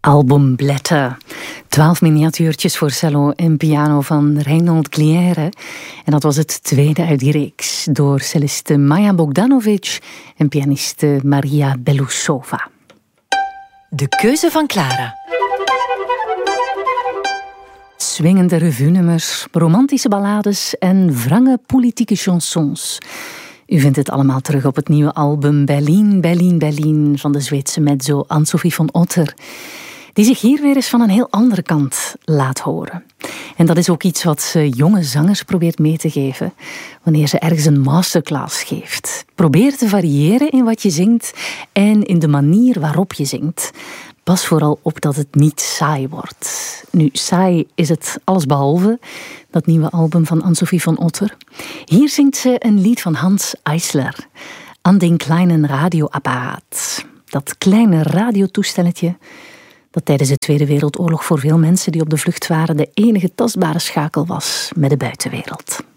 Albumblätter. 12 miniatuurtjes voor cello en piano van Reinhold Glière. En dat was het tweede uit die reeks door celliste Maja Bogdanovic en pianiste Maria Belousova. De keuze van Clara. Swingende revue-nummers, romantische ballades en wrange politieke chansons. U vindt het allemaal terug op het nieuwe album Berlin, Berlin, Berlin van de Zweedse mezzo Ann-Sophie von Otter, die zich hier weer eens van een heel andere kant laat horen. En dat is ook iets wat ze jonge zangers probeert mee te geven wanneer ze ergens een masterclass geeft. Probeer te variëren in wat je zingt en in de manier waarop je zingt. Pas vooral op dat het niet saai wordt. Nu, saai is het allesbehalve, dat nieuwe album van Ann-Sophie von Otter. Hier zingt ze een lied van Hans Eisler, An den kleinen Radioapparaat. Dat kleine radiotoestelletje dat tijdens de Tweede Wereldoorlog voor veel mensen die op de vlucht waren de enige tastbare schakel was met de buitenwereld.